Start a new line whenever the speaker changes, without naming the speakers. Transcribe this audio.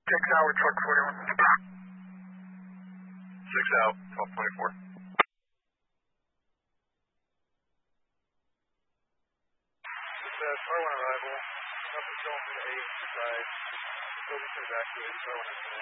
out with truck 41.
6 out, 1224.
Car 1 arrival. Nothing showing for the 8 side. Building to evacuate. Car 1